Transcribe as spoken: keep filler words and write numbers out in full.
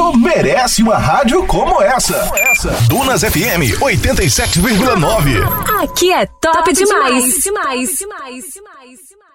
mundo merece uma rádio como essa. Dunas F M oitenta e sete vírgula nove. Aqui é top, top demais. demais. demais. demais. demais. demais.